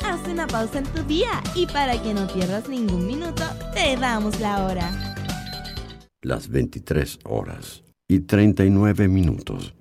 haz una pausa en tu día y para que no pierdas ningún minuto, te damos la hora. Las 23:39.